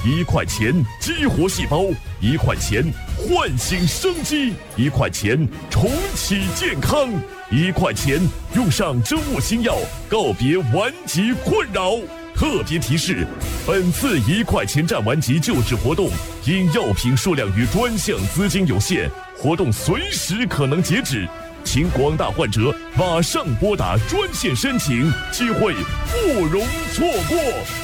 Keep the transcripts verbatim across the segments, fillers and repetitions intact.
一块钱激活细胞，一块钱唤醒生机，一块钱重启健康，一块钱用上真物新药，告别顽疾困扰。特别提示：本次一块钱站顽疾救治活动因药品数量与专项资金有限，活动随时可能截止，请广大患者马上拨打专线申请，机会不容错过。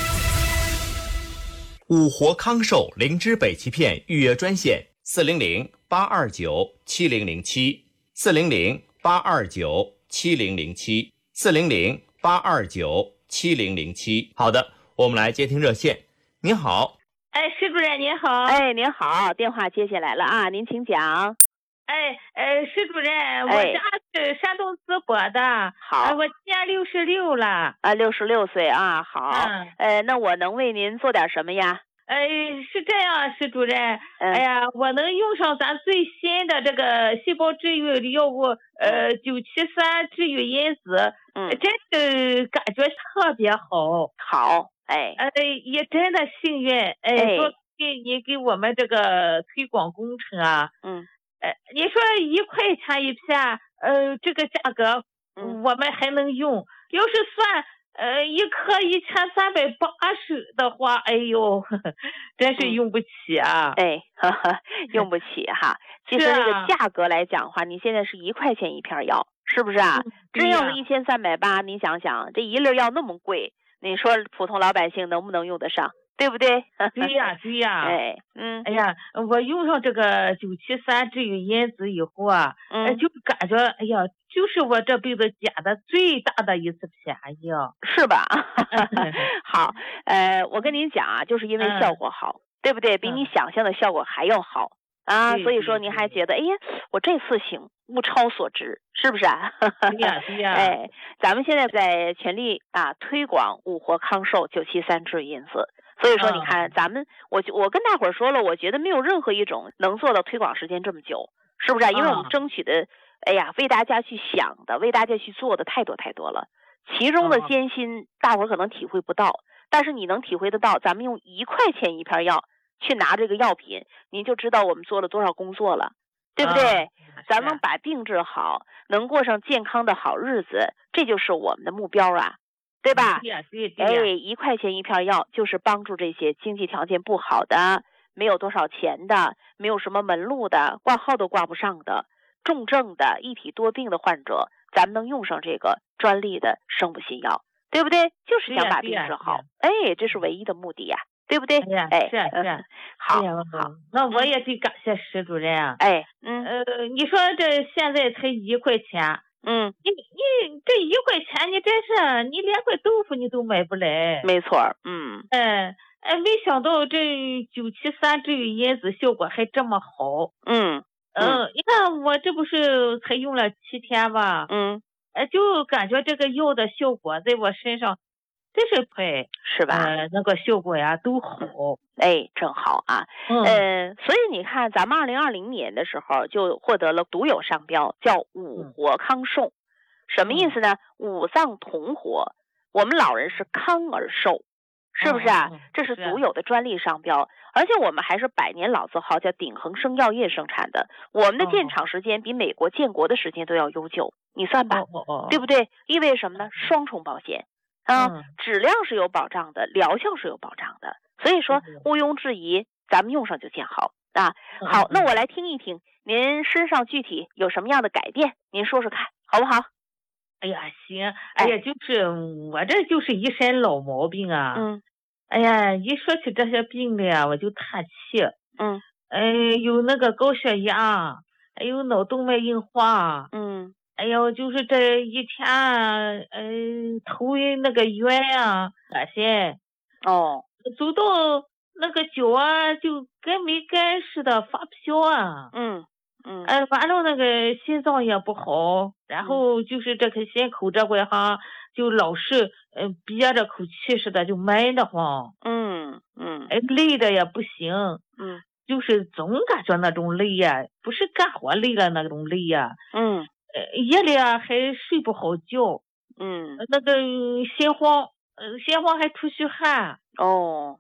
五活康寿灵芝北芪片预约专线：四零零八二九七零零七，四零零八二九七零零七，四零零八二九七零零七。好的，我们来接听热线。您好。 哎，石主任您好。 哎，您好，电话接下来了啊，您请讲。 哎，呃，石主任，我家是山东淄博的。 好。 呃、我今年六十六了。 啊，六十六岁啊，好。 嗯。 呃，那我能为您做点什么呀？ 呃，是这样，石主任。 嗯、 哎呀，我能用上咱最新的这个细胞治愈药物，呃，九七三治愈因子。 嗯。 真是感觉特别好。 好。哎。 呃，也真的幸运。哎。 哎多给你给我们这个推广工程啊。 嗯。 呃，你说一块钱一片，呃，这个价格， 嗯， 我们还能用。要是算，呃，一颗一千三百八十的话，哎呦，呵呵真是用不起啊。 嗯、哎，呵呵，用不起哈。其实这个价格来讲的话，你现在是一块钱一片药，是不是啊？嗯、真要是一千三百八，你想想，这一粒药那么贵，你说普通老百姓能不能用得上？对不对？ 对呀，对呀。 哎，嗯， 哎呀，我用上这个九七三治愈因子以后啊， 嗯， 就感觉，哎呀，就是我这辈子捡的最大的一次便宜， 是吧？好，呃，我跟您讲啊，就是因为效果好，嗯、对不对？比你想象的效果还要好、嗯、啊，所以说您还觉得，哎呀，我这次行，物超所值，是不是啊？ 对呀，对呀。 哎，咱们现在在全力啊推广五活康寿九七三治愈因子。所以说，你看，嗯、咱们我我跟大伙儿说了，我觉得没有任何一种能做到推广时间这么久，是不是、啊？因为我们争取的，哎呀，为大家去想的，为大家去做的太多太多了，其中的艰辛，大伙儿可能体会不到，但是你能体会得到。咱们用一块钱一片药去拿这个药品，您就知道我们做了多少工作了，对不对？ 啊、 咱们把病治好，能过上健康的好日子，这就是我们的目标啊。对吧？ 对呀，对对呀。 哎，一块钱一片药，就是帮助这些经济条件不好的、没有多少钱的、没有什么门路的、挂号都挂不上的、重症的、一体多病的患者，咱们能用上这个专利的生物新药，对不对？就是想把病治好。哎，这是唯一的目的呀，对不对？ 哎呀，哎是啊是啊。 好， 好，那我也得感谢石主任啊。 哎，嗯， 呃，你说这现在才一块钱。 嗯， 你你这一块钱，你真是你连块豆腐你都买不来。 没错，嗯， 哎哎，没想到这九七三治愈因子效果还这么好。 嗯嗯，你看我这不是才用了七天吧？ 嗯， 哎，就感觉这个药的效果在我身上真是快， 是吧？ 呃，那个效果呀都好。 哎，真好啊。 嗯， 呃，所以你看，咱们二零二零年的时候就获得了独有商标，叫五活康寿。嗯、什么意思呢？五脏同活，我们老人是康而寿，是不是啊？ 嗯、 这是独有的专利商标，而且我们还是百年老字号，叫鼎恒生药业生产的。我们的建厂时间比美国建国的时间都要悠久，你算吧， 哦哦、 对不对？意味着什么呢？双重保险。啊、嗯，质量是有保障的，疗效是有保障的，所以说毋庸置疑，咱们用上就见好啊。好，那我来听一听您身上具体有什么样的改变，您说说看，好不好？ 哎呀，行，哎呀，就是我这就是一身老毛病啊。 嗯， 哎呀，一说起这些病的呀，我就叹气。 嗯， 哎，有那个高血压，还有脑动脉硬化。 嗯。 哎呦，就是这一天啊，嗯、呃，头那个晕啊，恶心。 哦， 走到那个脚啊，就跟没干似的，发飘啊。 嗯嗯。 哎，完了那个心脏也不好，然后就是这个心口这块哈，就老是呃憋着口气似的，就闷得慌。 嗯嗯。 哎，累的也不行。 嗯。 就是总感觉那种累呀、啊，不是干活累了那种累呀、 啊。嗯。 呃，夜里啊还睡不好觉， 嗯， 那个心慌，呃，心慌还出虚汗。 哦，